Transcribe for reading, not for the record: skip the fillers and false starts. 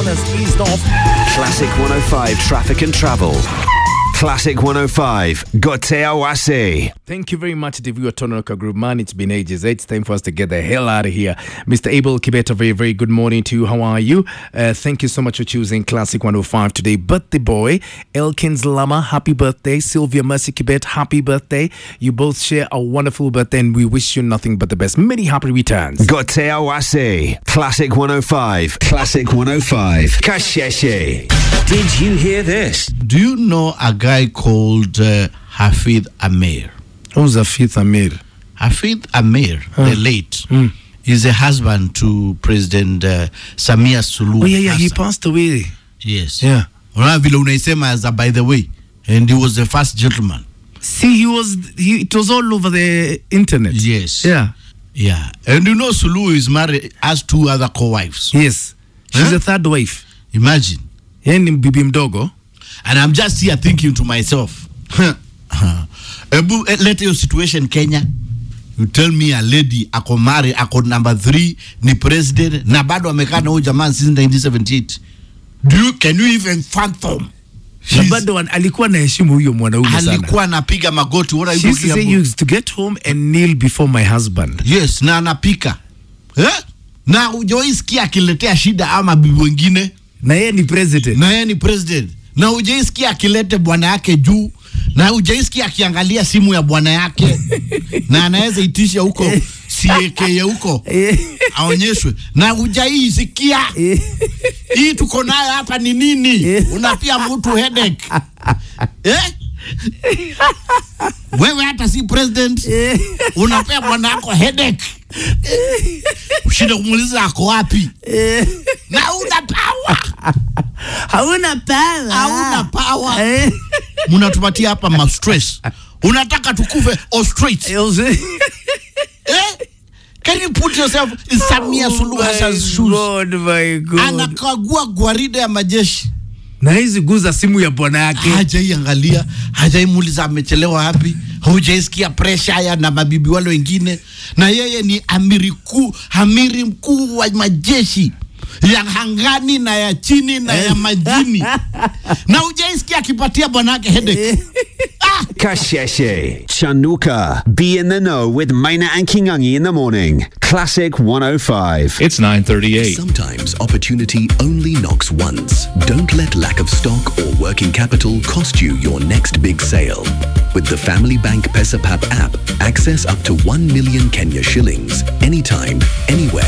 us eased off. Classic 105 Traffic and Travel. Classic 105 Gotea Wase. Thank you very much, Divya Tonoka Group. Man, it's been ages. It's time for us to get the hell out of here. Mr. Abel Kibet, a very, very good morning to you. How are you? Thank you so much for choosing Classic 105 today. Birthday boy, Elkins Lama, happy birthday. Sylvia Mercy Kibet, happy birthday. You both share a wonderful birthday and we wish you nothing but the best. Many happy returns. Gotea Wase. Classic 105. Classic 105. Kasheshe. Did you hear this? Do you know a guy called Hafid Amir? Who's Hafid Amir? Hafid Amir, the late, is a husband to President Samia Suluhu. Oh, yeah, Hassan. he passed away. Yes. Yeah. By the way, and he was the first gentleman. See, it was all over the internet. Yes. Yeah. Yeah. And you know Suluhu is married, has 2 other co-wives. Yes. She's the third wife. Imagine. Yani bibi mdogo. And I'm just here thinking to myself, let your situation Kenya. You tell me a lady ako marry ako number 3 ni president na bado amekaa na huyo jamaa since 1978. Can you even fathom? Na bado alikuwa na heshima huyo mwanaume sana. Alikuwa anapiga magoti. What are you talking about? She used to say you used to get home and kneel before my husband. Yes, na anapika. Na hujaisikia akiletea shida ama bibi wengine. Na yeye ni president. Na hujaisikia akilete bwana yake juu. Na hujaisikia akiangalia simu ya bwana yake. Na anaweza itisha huko sieke huko. Aonyeshwe. Na hujaisikia. Hii tuko nayo hapa ni nini? Unapia mtu headache. Wewe hata si president. Unapea bwana yako headache. Ushinde kumuuliza ako wapi? Na una power. Hauna power. Mnatupatia hapa ma stress. Unataka tukufe all straight. Can you put yourself in Samia Suluhu Hassan's shoes? God, my God. Anakagua gwaride ya majeshi. Na hizi guza simu ya bwana yake. Hajaiangalia, hajaimuuliza amechelewa wapi. Hujaisikia pressure ya na mabibi wale wengine. Na yeye ni amiri mkuu wa majeshi ya hangani na ya chini na ya majini. Na hujaisikia akipatia bwana yake headache. Kasheshe. Chanuka. Be in the know with Maina and Kingangi in the morning. Classic 105. It's 9:38. Sometimes opportunity only knocks once. Don't let lack of stock or working capital cost you your next big sale. With the Family Bank Pesapap app, access up to 1 million Kenya shillings anytime, anywhere